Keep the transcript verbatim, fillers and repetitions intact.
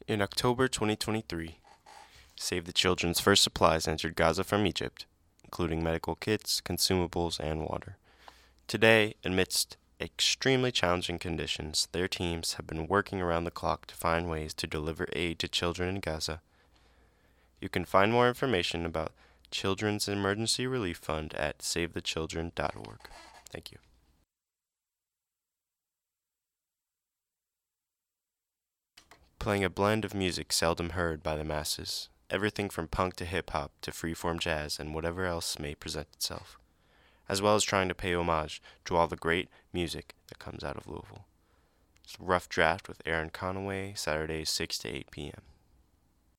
In October twenty twenty-three, Save the Children's first supplies entered Gaza from Egypt, including medical kits, consumables, and water. Today, amidst extremely challenging conditions, their teams have been working around the clock to find ways to deliver aid to children in Gaza. You can find more information about Children's Emergency Relief Fund at save the children dot org. Thank you. Playing a blend of music seldom heard by the masses, everything from punk to hip-hop to freeform jazz and whatever else may present itself, as well as trying to pay homage to all the great music that comes out of Louisville. It's a Rough Draft with Aaron Conaway, Saturdays six to eight p.m.